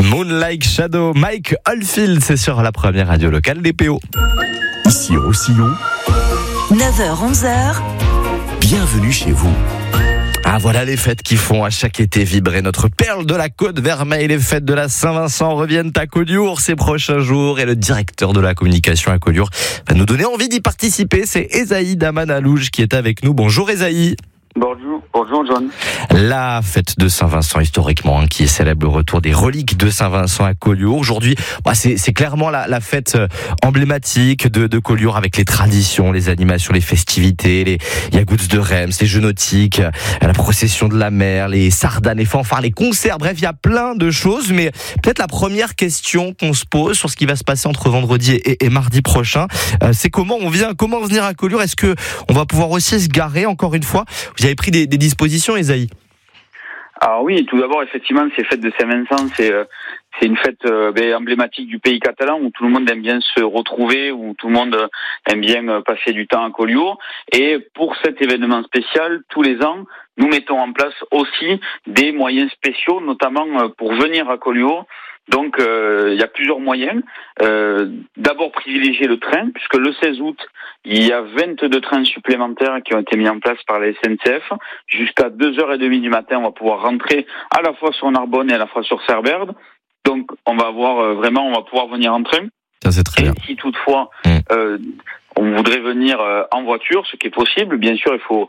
Moonlight Shadow, Mike Oldfield, c'est sur la première radio locale des PO. Ici Roussillon, 9h-11h, bienvenue chez vous. Ah, voilà les fêtes qui font à chaque été vibrer notre perle de la Côte Vermeille. Les fêtes de la Saint-Vincent reviennent à Collioure ces prochains jours et le directeur de la communication à Collioure va nous donner envie d'y participer. C'est Esaïe Damanalouge qui est avec nous. Bonjour Esaïe. Bonjour John. La fête de Saint-Vincent historiquement qui célèbre le retour des reliques de Saint-Vincent à Collioure. Aujourd'hui, c'est clairement la fête emblématique de Collioure avec les traditions, les animations, les festivités, les yagouts de Reims, les jeux nautiques, la procession de la mer, les sardanes, les fanfares, les concerts. Bref, il y a plein de choses. Mais peut-être la première question qu'on se pose sur ce qui va se passer entre vendredi et mardi prochain, c'est comment venir à Collioure. Est-ce que on va pouvoir aussi se garer encore une fois? Vous avez pris des dispositions, Esaïe? Alors oui, tout d'abord, effectivement, ces fêtes de Saint-Vincent, c'est une fête emblématique du pays catalan où tout le monde aime bien se retrouver, où tout le monde aime bien passer du temps à Collioure. Et pour cet événement spécial, tous les ans, nous mettons en place aussi des moyens spéciaux, notamment pour venir à Collioure. Donc, il y a plusieurs moyens. D'abord, privilégier le train, puisque le 16 août, il y a 22 trains supplémentaires qui ont été mis en place par la SNCF. Jusqu'à 2h30 du matin, on va pouvoir rentrer à la fois sur Narbonne et à la fois sur Cerbère. Donc, on va pouvoir venir en train. Ça, c'est très bien. Si toutefois, on voudrait venir en voiture, ce qui est possible, bien sûr, il faut